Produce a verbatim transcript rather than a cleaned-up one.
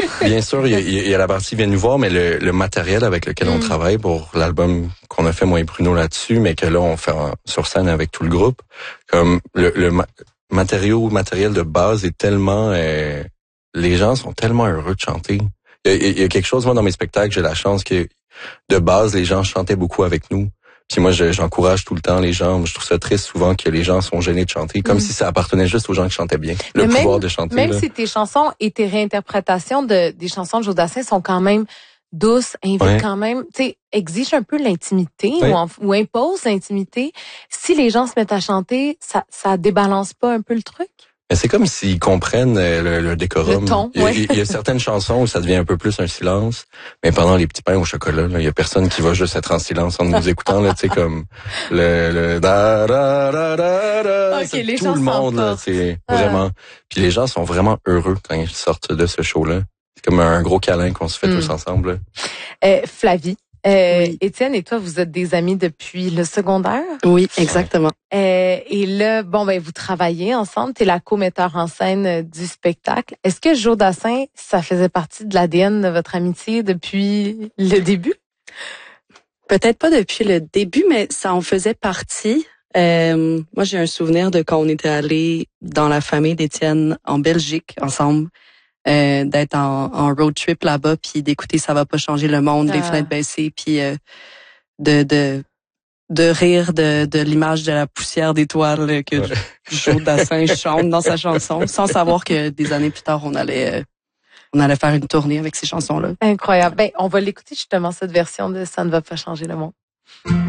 Bien sûr, il y, a, il y a la partie viens nous voir, mais le, le matériel avec lequel mm. on travaille pour l'album qu'on a fait moi et Bruno là-dessus, mais que là on fait en, sur scène avec tout le groupe, comme le, le ma- matériau matériel de base est tellement, euh, les gens sont tellement heureux de chanter. Il y, a, il y a quelque chose, moi dans mes spectacles, j'ai la chance que de base les gens chantaient beaucoup avec nous. Puis moi, je, j'encourage tout le temps les gens. Je trouve ça triste souvent que les gens sont gênés de chanter, comme mm. si ça appartenait juste aux gens qui chantaient bien. Le Mais pouvoir même, de chanter. Même là. si tes chansons et tes réinterprétations de des chansons de Joe Dassin sont quand même douces, invitent ouais. quand même, tu sais, exigent un peu l'intimité ouais. ou, en, ou imposent l'intimité. Si les gens se mettent à chanter, ça, ça débalance pas un peu le truc? Mais c'est comme s'ils comprennent le, le décorum. Le ton, il, y a, ouais. il y a certaines chansons où ça devient un peu plus un silence, mais pendant les petits pains au chocolat, là, il y a personne qui va juste être en silence en nous écoutant là, tu sais comme le le da da da da da. Okay, les tout le monde là, c'est ah. vraiment. Puis les gens sont vraiment heureux quand ils sortent de ce show-là. C'est comme un gros câlin qu'on se fait mm. tous ensemble. Là. Euh, Flavie. Euh, oui. Étienne et toi, vous êtes des amis depuis le secondaire? Oui, exactement. Euh, et là, bon, ben, vous travaillez ensemble. T'es la co-metteur en scène du spectacle. Est-ce que Joe Dassin, ça faisait partie de l'A D N de votre amitié depuis le début? Peut-être pas depuis le début, mais ça en faisait partie. Euh, moi, j'ai un souvenir de quand on était allés dans la famille d'Étienne en Belgique ensemble. Euh, d'être en, en road trip là-bas, puis d'écouter Ça va pas changer le monde, ah. les fenêtres baissées, puis euh, de de de rire de de l'image de la poussière d'étoiles que ouais. Joe Dassin chante dans sa chanson, sans savoir que des années plus tard on allait euh, on allait faire une tournée avec ces chansons-là. Incroyable. Ben on va l'écouter justement cette version de Ça ne va pas changer le monde.